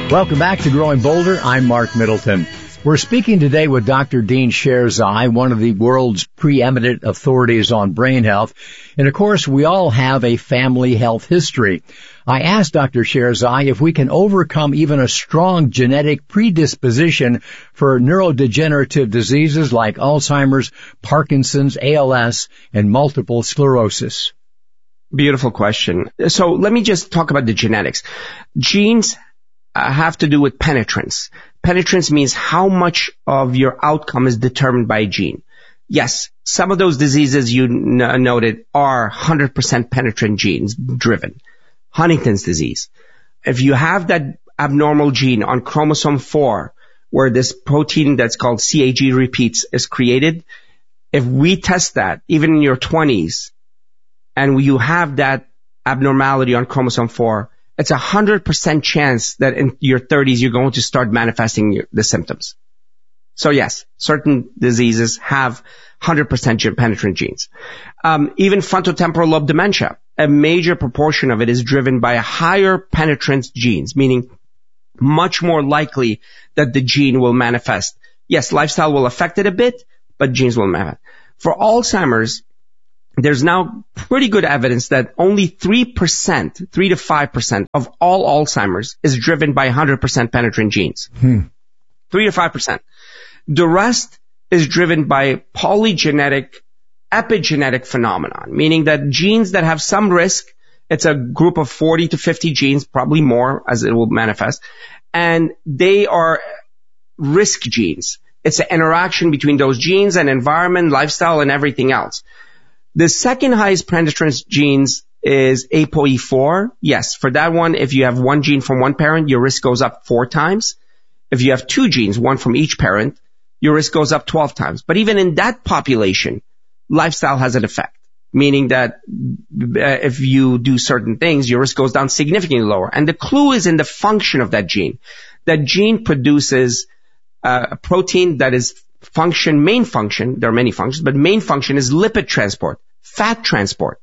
Welcome back to Growing Bolder. I'm Mark Middleton. We're speaking today with Dr. Dean Sherzai, one of the world's preeminent authorities on brain health. And of course, we all have a family health history. I asked Dr. Sherzai if we can overcome even a strong genetic predisposition for neurodegenerative diseases like Alzheimer's, Parkinson's, ALS, and multiple sclerosis. Beautiful question. So let me just talk about the genetics. Genes have to do with penetrance. Penetrance means how much of your outcome is determined by a gene. Yes, some of those diseases you noted are 100% penetrant genes driven. Huntington's disease. If you have that abnormal gene on chromosome 4, where this protein that's called CAG repeats is created, if we test that, even in your 20s, and you have that abnormality on chromosome 4, it's 100% chance that in your 30s you're going to start manifesting the symptoms. So yes, certain diseases have 100% penetrant genes. Even frontotemporal lobe dementia, a major proportion of it is driven by a higher penetrance genes, meaning much more likely that the gene will manifest. Yes, lifestyle will affect it a bit, but genes will manifest. For Alzheimer's, there's now pretty good evidence that only 3% to 5% of all Alzheimer's is driven by 100% penetrant genes. 3 to 5%. The rest is driven by polygenetic, epigenetic phenomenon, meaning that genes that have some risk, it's a group of 40 to 50 genes, probably more as it will manifest, and they are risk genes. It's an interaction between those genes and environment, lifestyle, and everything else. The second highest penetrance genes is ApoE4. Yes, for that one, if you have one gene from one parent, your risk goes up 4 times. If you have 2 genes, one from each parent, your risk goes up 12 times. But even in that population, lifestyle has an effect, meaning that if you do certain things, your risk goes down significantly lower. And the clue is in the function of that gene. That gene produces a protein that is main function, there are many functions, but main function is lipid transport, fat transport.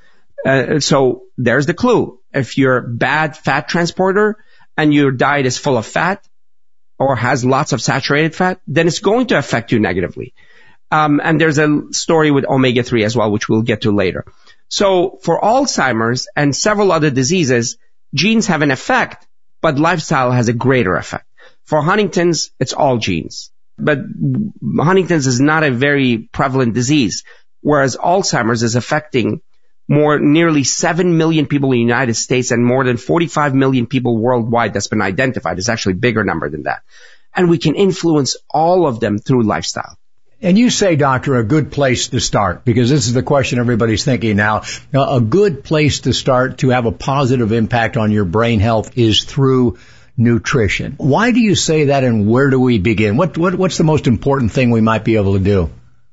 So there's the clue. If you're a bad fat transporter and your diet is full of fat or has lots of saturated fat, then it's going to affect you negatively. And there's a story with omega-3 as well, which we'll get to later. So for Alzheimer's and several other diseases, genes have an effect, but lifestyle has a greater effect. For Huntington's, it's all genes. But Huntington's is not a very prevalent disease, whereas Alzheimer's is affecting nearly 7 million people in the United States and more than 45 million people worldwide that's been identified. It's actually a bigger number than that. And we can influence all of them through lifestyle. And you say, doctor, a good place to start, because this is the question everybody's thinking now. A good place to start to have a positive impact on your brain health is through nutrition. Why do you say that, and where do we begin? What's the most important thing we might be able to do?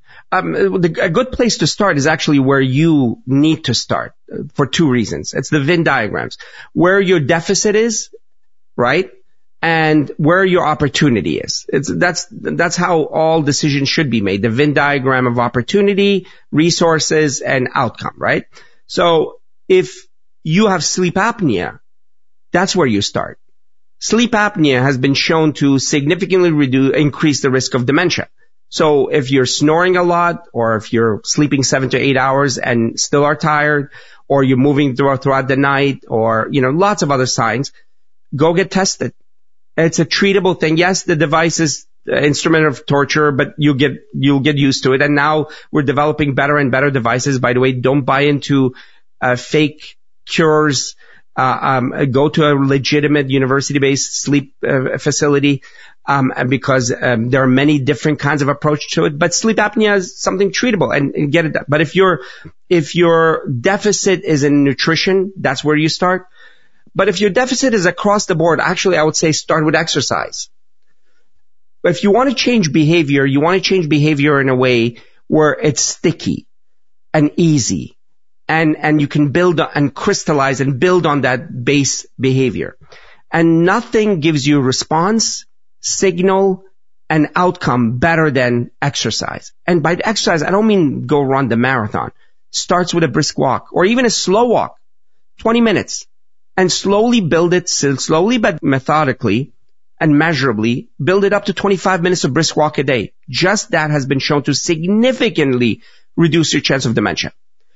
A good place to start is actually where you need to start for 2 reasons. It's the Venn diagrams. Where your deficit is, right? And where your opportunity is. That's how all decisions should be made. The Venn diagram of opportunity, resources, and outcome, right? So if you have sleep apnea, that's where you start. Sleep apnea has been shown to significantly increase the risk of dementia. So if you're snoring a lot, or if you're sleeping 7 to 8 hours and still are tired, or you're moving throughout the night, or, lots of other signs, go get tested. It's a treatable thing. Yes, the device is an instrument of torture, but you'll get used to it. And now we're developing better and better devices. By the way, don't buy into fake cures. Go to a legitimate university-based sleep facility, because there are many different kinds of approach to it. But sleep apnea is something treatable and get it done. But if your deficit is in nutrition, that's where you start. But if your deficit is across the board, actually, I would say start with exercise. If you want to change behavior, in a way where it's sticky and easy. And you can build and crystallize and build on that base behavior. And nothing gives you response, signal, and outcome better than exercise. And by exercise, I don't mean go run the marathon. Starts with a brisk walk or even a slow walk, 20 minutes. and slowly build it, slowly but methodically and measurably, build it up to 25 minutes of brisk walk a day. Just that has been shown to significantly reduce your chance of dementia.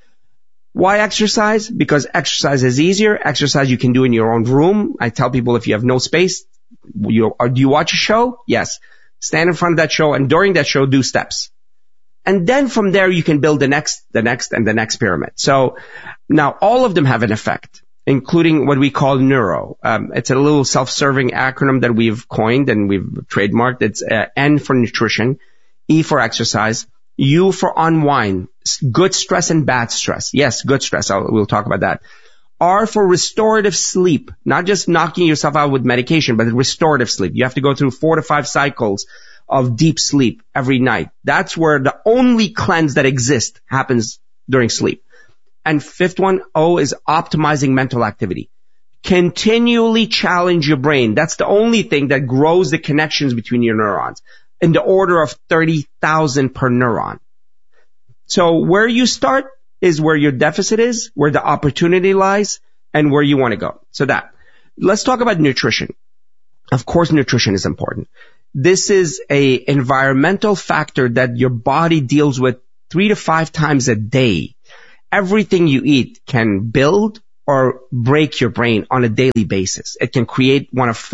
Why exercise? Because exercise is easier. Exercise you can do in your own room. I tell people if you have no space, do you watch a show? Yes. Stand in front of that show, and during that show, do steps. And then from there, you can build the next, and the next pyramid. So now all of them have an effect, including what we call neuro. It's a little self-serving acronym that we've coined and we've trademarked. It's N for nutrition, E for exercise, U for unwind, good stress and bad stress. Yes, good stress. We'll talk about that. R for restorative sleep, not just knocking yourself out with medication, but restorative sleep. You have to go through 4 to 5 cycles of deep sleep every night. That's where the only cleanse that exists happens during sleep. And fifth one, O, is optimizing mental activity. Continually challenge your brain. That's the only thing that grows the connections between your neurons in the order of 30,000 per neuron. So where you start is where your deficit is, where the opportunity lies, and where you want to go. So let's talk about nutrition. Of course, nutrition is important. This is a environmental factor that your body deals with 3 to 5 times a day. Everything you eat can build or break your brain on a daily basis. It can create one of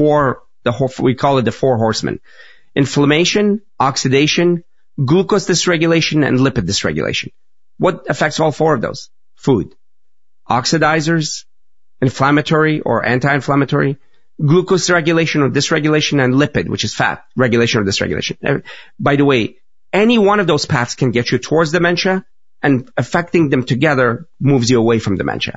we call it the 4 horsemen. Inflammation, oxidation, glucose dysregulation, and lipid dysregulation. What affects all 4 of those? Food. Oxidizers, inflammatory or anti-inflammatory, glucose regulation or dysregulation, and lipid, which is fat, regulation or dysregulation. By the way, any one of those paths can get you towards dementia, and affecting them together moves you away from dementia.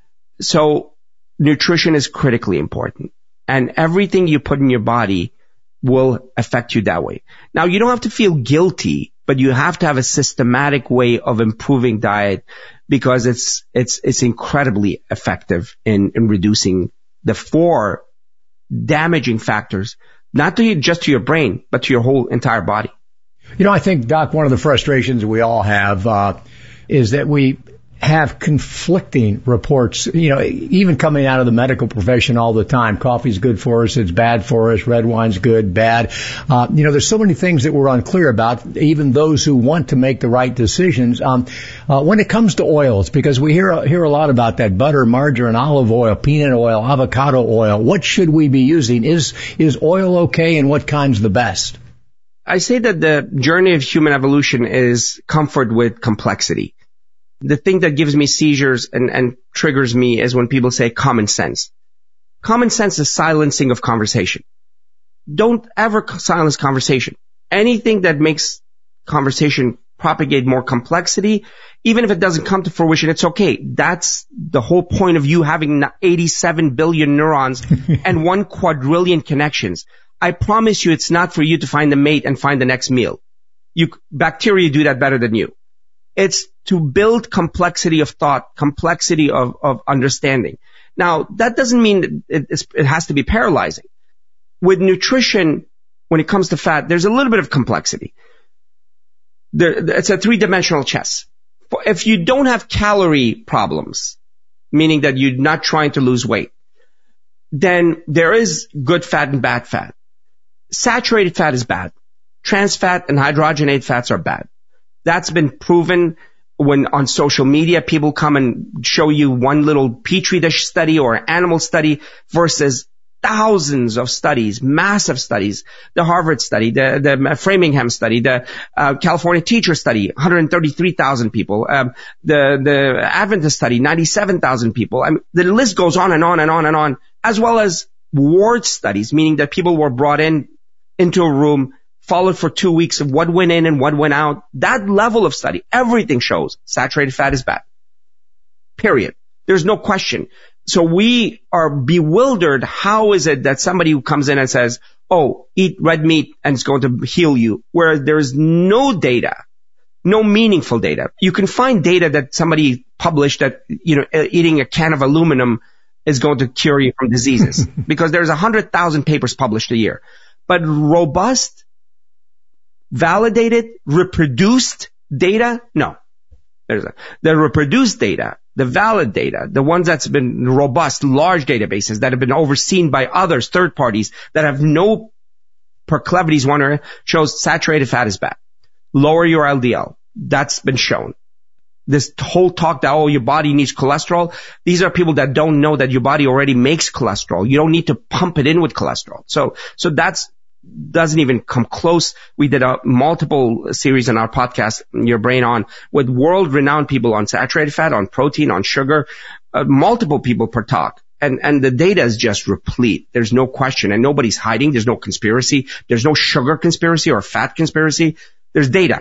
So nutrition is critically important, and everything you put in your body will affect you that way. Now, you don't have to feel guilty, but you have to have a systematic way of improving diet, because it's incredibly effective in reducing the 4 damaging factors, not just to your brain, but to your whole entire body. I think, Doc, one of the frustrations we all have is that we have conflicting reports, even coming out of the medical profession all the time. Coffee's good for us, it's bad for us, red wine's good, bad. There's so many things that we're unclear about, even those who want to make the right decisions. When it comes to oils, because we hear a lot about that butter, margarine, olive oil, peanut oil, avocado oil. What should we be using? Is oil okay, and what kind's the best? I say that the journey of human evolution is comfort with complexity. The thing that gives me seizures and triggers me is when people say common sense. Common sense is silencing of conversation. Don't ever silence conversation. Anything that makes conversation propagate more complexity, even if it doesn't come to fruition, it's okay. That's the whole point of you having 87 billion neurons and 1 quadrillion connections. I promise you it's not for you to find a mate and find the next meal. Bacteria do that better than you. It's to build complexity of thought, complexity of understanding. Now, that doesn't mean it has to be paralyzing. With nutrition, when it comes to fat, there's a little bit of complexity. It's a 3-dimensional chess. If you don't have calorie problems, meaning that you're not trying to lose weight, then there is good fat and bad fat. Saturated fat is bad. Trans fat and hydrogenated fats are bad. That's been proven when on social media people come and show you one little petri dish study or animal study versus thousands of studies, massive studies. The Harvard study, the Framingham study, the California teacher study, 133,000 people. The Adventist study, 97,000 people. I mean, the list goes on and on and on and on, as well as ward studies, meaning that people were brought into a room, followed for 2 weeks of what went in and what went out. That level of study, everything shows saturated fat is bad. Period. There's no question. So we are bewildered. How is it that somebody who comes in and says, eat red meat and it's going to heal you, where there's no data, no meaningful data. You can find data that somebody published that, eating a can of aluminum is going to cure you from diseases because there's 100,000 papers published a year. But robust, validated, reproduced data? No. The reproduced data the valid data, the ones that's been robust, large databases that have been overseen by others, third parties that have no proclivities, shows saturated fat is bad. Lower your LDL. That's been shown. This whole talk that, your body needs cholesterol. These are people that don't know that your body already makes cholesterol. You don't need to pump it in with cholesterol. So that's doesn't even come close. We did a multiple series on our podcast, Your Brain On, with world-renowned people on saturated fat, on protein, on sugar, multiple people per talk. And the data is just replete. There's no question. And nobody's hiding. There's no conspiracy. There's no sugar conspiracy or fat conspiracy. There's data.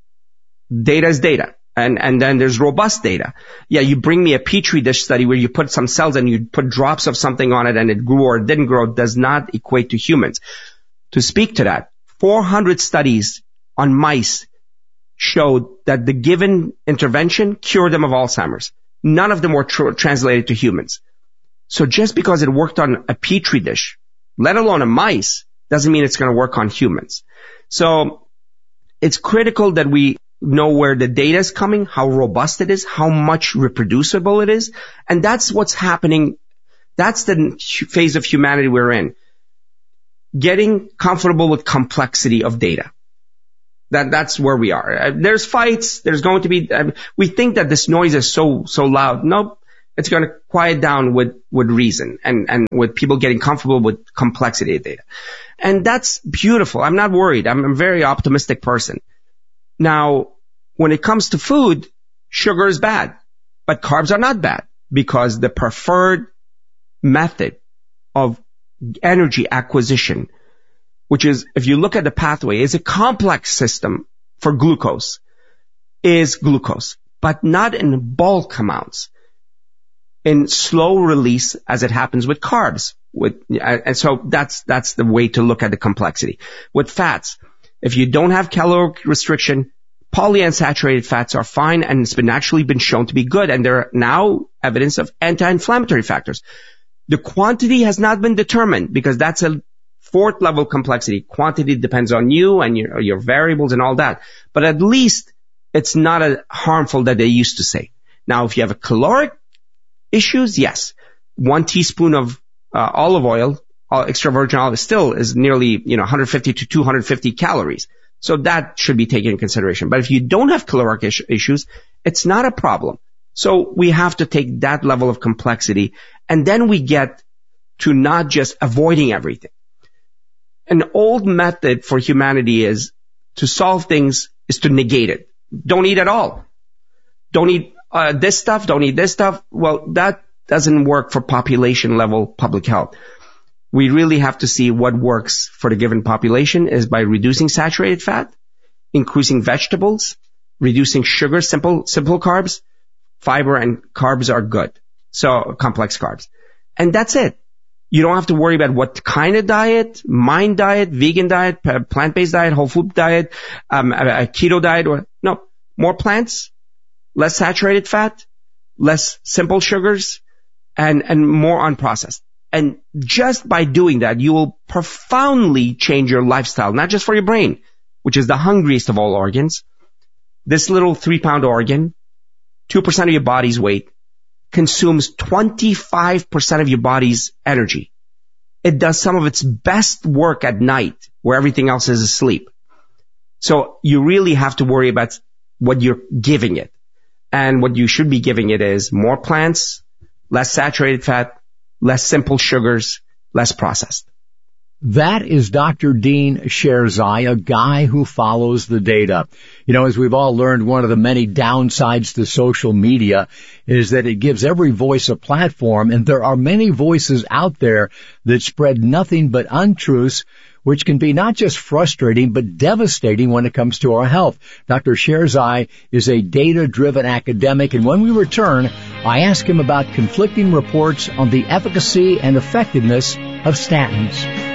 Data is data. And then there's robust data. Yeah, you bring me a Petri dish study where you put some cells and you put drops of something on it and it grew or it didn't grow, does not equate to humans. To speak to that, 400 studies on mice showed that the given intervention cured them of Alzheimer's. None of them were translated to humans. So just because it worked on a Petri dish, let alone a mice, doesn't mean it's going to work on humans. So it's critical that we know where the data is coming, how robust it is, how much reproducible it is. And that's what's happening. That's the phase of humanity we're in. Getting comfortable with complexity of data. That's where we are. There's fights. There's going to be, we think that this noise is so loud. Nope. It's going to quiet down with reason and with people getting comfortable with complexity of data. And that's beautiful. I'm not worried. I'm a very optimistic person. Now, when it comes to food, sugar is bad, but carbs are not bad because the preferred method of energy acquisition, which is, if you look at the pathway, is a complex system for glucose, is glucose, but not in bulk amounts, in slow release as it happens with carbs. And so that's the way to look at the complexity. With fats, if you don't have caloric restriction, polyunsaturated fats are fine, and it's actually been shown to be good. And there are now evidence of anti-inflammatory factors. The quantity has not been determined because that's a fourth level complexity. Quantity depends on you and your variables and all that. But at least it's not as harmful that they used to say. Now, if you have a caloric issues, yes. 1 teaspoon of olive oil, extra virgin olive, still is nearly 150 to 250 calories. So that should be taken in consideration. But if you don't have caloric issues, it's not a problem. So we have to take that level of complexity, and then we get to not just avoiding everything. An old method for humanity is to solve things is to negate it. Don't eat at all. Don't eat this stuff, don't eat this stuff. Well, that doesn't work for population level public health. We really have to see what works for the given population is by reducing saturated fat, increasing vegetables, reducing sugar, simple carbs, fiber, and carbs are good. So complex carbs. And that's it. You don't have to worry about what kind of diet, mind diet, vegan diet, plant-based diet, whole food diet, a keto diet, more plants, less saturated fat, less simple sugars, and more unprocessed. And just by doing that, you will profoundly change your lifestyle, not just for your brain, which is the hungriest of all organs. This little 3-pound organ, 2% of your body's weight, consumes 25% of your body's energy. It does some of its best work at night where everything else is asleep. So you really have to worry about what you're giving it. And what you should be giving it is more plants, less saturated fat, less simple sugars, less processed. That is Dr. Dean Sherzai, a guy who follows the data. As we've all learned, one of the many downsides to social media is that it gives every voice a platform, and there are many voices out there that spread nothing but untruths, which can be not just frustrating, but devastating when it comes to our health. Dr. Sherzai is a data-driven academic, and when we return, I ask him about conflicting reports on the efficacy and effectiveness of statins.